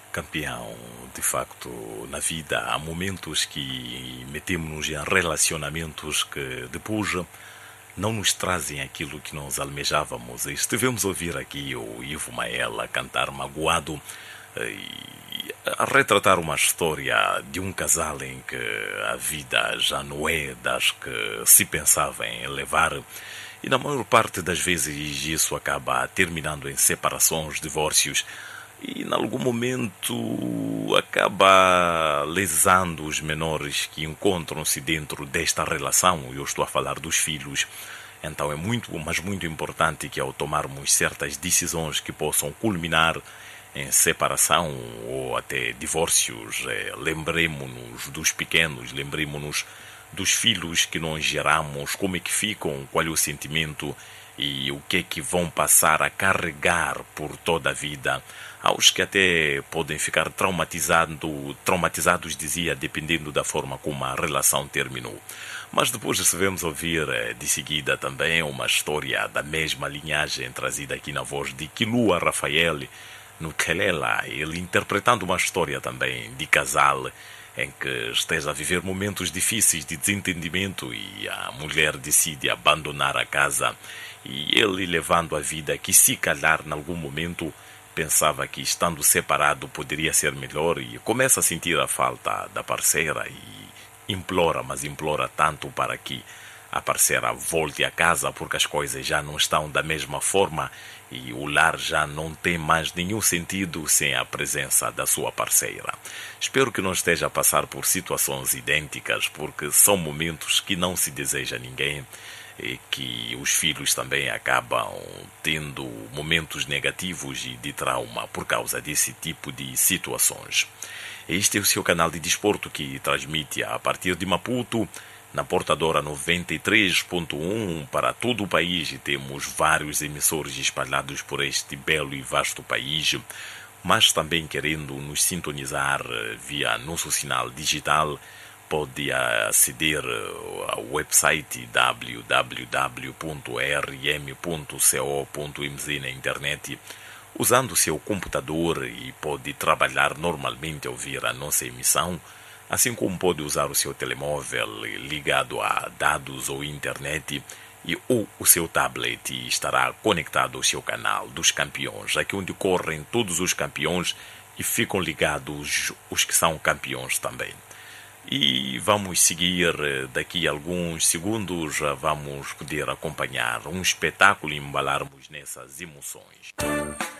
Campeão, de facto, na vida há momentos que metemos-nos em relacionamentos que depois não nos trazem aquilo que nós almejávamos. Estivemos a ouvir aqui o Ivo Maela cantar Magoado e a retratar uma história de um casal em que a vida já não é das que se pensava em levar. E na maior parte das vezes isso acaba terminando em separações, divórcios e em algum momento acaba lesando os menores que encontram-se dentro desta relação. Eu estou a falar dos filhos. Então é muito, mas muito importante que ao tomarmos certas decisões que possam culminar em separação ou até divórcios, lembremos-nos dos pequenos, lembremos-nos dos filhos que nós geramos, como é que ficam, qual é o sentimento e o que é que vão passar a carregar por toda a vida. Aos que até podem ficar traumatizados, dizia, dependendo da forma como a relação terminou. Mas depois recebemos ouvir de seguida também uma história da mesma linhagem trazida aqui na voz de Kilua Rafael no Kelela, ele interpretando uma história também de casal em que esteja a viver momentos difíceis de desentendimento e a mulher decide abandonar a casa e ele levando a vida que se calhar em algum momento pensava que estando separado poderia ser melhor e começa a sentir a falta da parceira e implora, mas implora tanto para que a parceira volte a casa porque as coisas já não estão da mesma forma e o lar já não tem mais nenhum sentido sem a presença da sua parceira. Espero que não esteja a passar por situações idênticas, porque são momentos que não se deseja a ninguém e que os filhos também acabam tendo momentos negativos e de trauma por causa desse tipo de situações. Este é o seu canal de desporto que transmite a partir de Maputo, na portadora 93.1 para todo o país, e temos vários emissores espalhados por este belo e vasto país, mas também querendo nos sintonizar via nosso sinal digital, pode aceder ao website www.rm.co.mz na internet, usando o seu computador e pode trabalhar normalmente a ouvir a nossa emissão, assim como pode usar o seu telemóvel ligado a dados ou internet ou o seu tablet e estará conectado ao seu canal dos campeões, aqui onde correm todos os campeões e ficam ligados os que são campeões também. E vamos seguir daqui a alguns segundos, vamos poder acompanhar um espetáculo e embalarmos nessas emoções.